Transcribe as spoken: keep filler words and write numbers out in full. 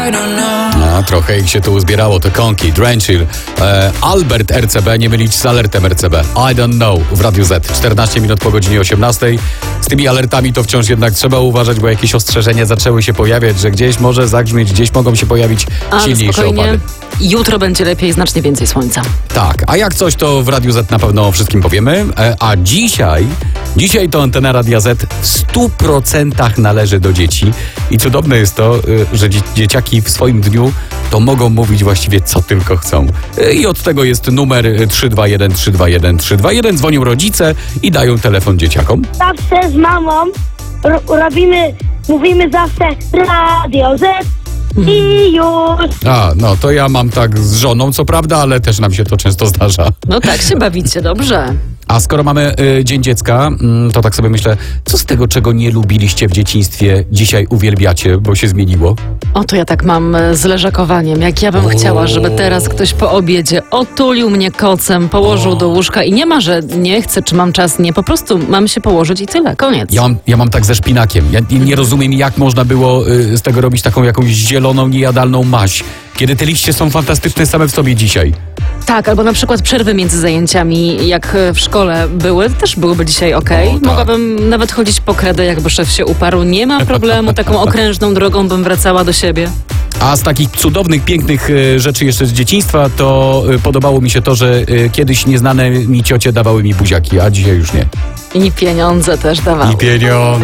No, trochę ich się tu uzbierało, to Konki, Drenchill, e, Albert R C B, nie mylić z alertem R C B. I don't know w Radiu Z. czternaście minut po godzinie osiemnastej. Z tymi alertami to wciąż jednak trzeba uważać, bo jakieś ostrzeżenia zaczęły się pojawiać, że gdzieś może zagrzmieć, gdzieś mogą się pojawić Ale silniejsze spokojnie. opady. Jutro będzie lepiej, znacznie więcej słońca. Tak, a jak coś, to w Radiu Z na pewno o wszystkim powiemy. E, a dzisiaj, dzisiaj to antena Radia Z w stu procentach należy do dzieci. I cudowne jest to, y, że dzie- dzieciaki w swoim dniu to mogą mówić właściwie co tylko chcą. Y, I od tego jest numer y, trzy dwa jeden trzy dwa jeden trzy dwa jeden. Dzwonią rodzice i dają telefon dzieciakom. Zawsze z mamą ro- robimy, mówimy zawsze Radio Z i już. A, no to ja mam tak z żoną, co prawda, ale też nam się to często zdarza. No tak się bawicie, dobrze. A skoro mamy y, Dzień Dziecka, mm, to tak sobie myślę, co z tego, czego nie lubiliście w dzieciństwie, dzisiaj uwielbiacie, bo się zmieniło? O, to ja tak mam e, z leżakowaniem. Jak ja bym O. chciała, żeby teraz ktoś po obiedzie otulił mnie kocem, położył do łóżka i nie ma, że nie chcę, czy mam czas, nie. Po prostu mam się położyć i tyle, koniec. Ja mam, ja mam tak ze szpinakiem. Ja nie, nie rozumiem, jak można było y, z tego robić taką jakąś zieloną, niejadalną maź, kiedy te liście są fantastyczne same w sobie dzisiaj. Tak, albo na przykład przerwy między zajęciami, jak e, w szkole były, też byłyby dzisiaj okej. O, tak. Mogłabym nawet chodzić po kredę, jakby szef się uparł. Nie ma problemu, taką okrężną drogą bym wracała do siebie. A z takich cudownych, pięknych y, rzeczy jeszcze z dzieciństwa, to y, podobało mi się to, że y, kiedyś nieznane mi ciocie dawały mi buziaki, a dzisiaj już nie. I pieniądze też dawały. I pieniądze.